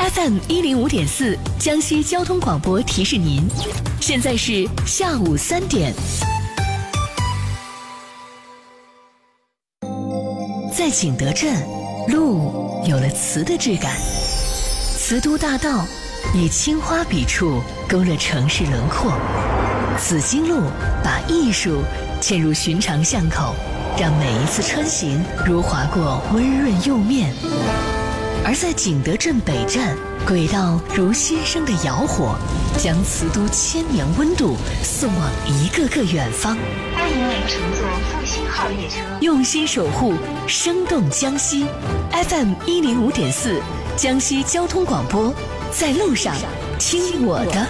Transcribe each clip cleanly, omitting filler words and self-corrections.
FM105.4江西交通广播提示您，现在是下午3点。在景德镇，路有了瓷的质感，瓷都大道以青花笔触勾勒城市轮廓，紫荆路把艺术嵌入寻常巷口，让每一次穿行如划过温润釉面。而在景德镇北站，轨道如新生的窑火，将瓷都千年温度送往一个个远方。 欢迎您乘坐复兴号列车， 用心守护生动江西。FM105.4江西交通广播，在路上听我的。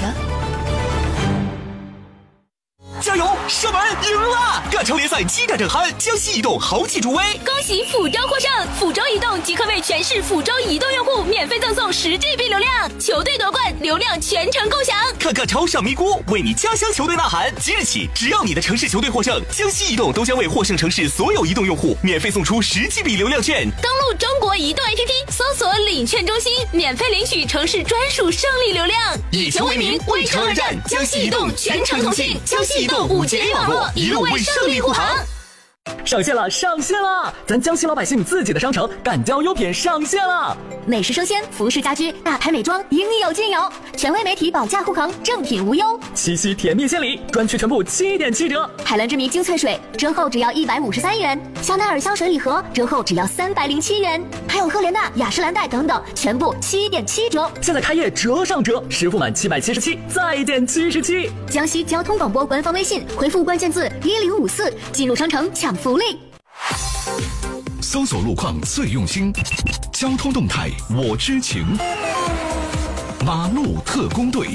加油！射门赢了！赣超联赛激战正酣，江西移动豪气助威， 恭喜福州获胜！福州移动即可为全市福州移动用户免费赠送10GB 流量，球队夺冠，流量全程共享。 看赣超上咪咕，为你家乡球队呐喊！即日起，只要你的城市球队获胜，江西移动都将为获胜城市所有移动用户免费送出10GB 流量券。 登录中国移动 APP， 搜索领券中心，免费领取城市专属胜利流量。 以球为名，为城而战，江西移动全程同信，江西移动5G 网络，一路为胜利护航。 上线了，上线了！咱江西老百姓自己的商城赣交优品上线了， 美食生鲜、服饰家居、大牌美妆应有尽有，权威媒体保价护航，正品无忧。 七夕甜蜜献礼，专区全部7.7折。 海蓝之谜精粹水折后只要153元，香奈儿香水礼盒折后只要307元，还有赫莲娜、雅诗兰黛等等，全部7.7折。 现在开业折上折，实付满777再减77。 江西交通广播官方微信回复关键字1054，进入商城抢福利。 搜索路况最用心，交通动态我知情，马路特工队。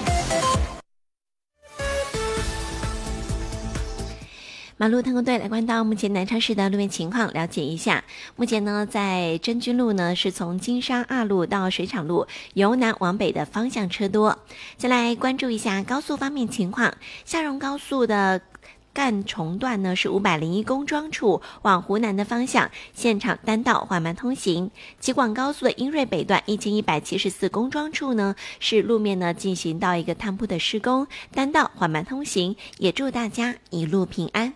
马路特工队来关到目前南昌市的路面情况，了解一下。目前呢，在真君路呢，是从金沙二路到水厂路由南往北的方向车多。再来关注一下高速方面情况，下荣高速的赣崇段呢是501公庄处往湖南的方向，现场单道缓慢通行。吉广高速的英瑞北段1174公庄处呢是路面呢进行到一个探铺的施工，单道缓慢通行，也祝大家一路平安。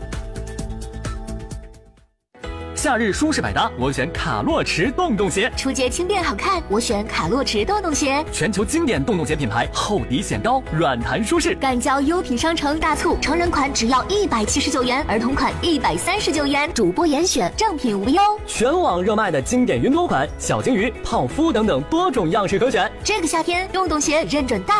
夏日舒适百搭，我选卡洛驰洞洞鞋； 出街轻便好看，我选卡洛驰洞洞鞋。 全球经典洞洞鞋品牌，厚底显高，软弹舒适。 赣交优品商城大促，成人款只要179元，儿童款139元，主播严选，正品无忧。 全网热卖的经典云朵款、小金鱼、泡芙等等多种样式可选。 这个夏天，洞洞鞋认准大